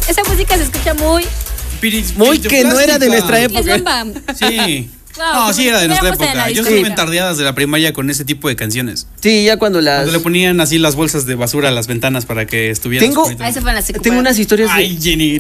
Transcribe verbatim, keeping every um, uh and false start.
esa música se escucha muy... Pirit- Muy que no era de nuestra Es época. bomba. Sí. Wow, No, sí era de nuestra estuviéramos en la época. Yo discoteca. estuve en tardeadas de la primaria con ese tipo de canciones. Sí, ya cuando las... Cuando le ponían así las bolsas de basura a las ventanas para que estuvieran. Tengo- Ah, eso fue en la secundaria. Tengo unas historias de... Ay, Jenny.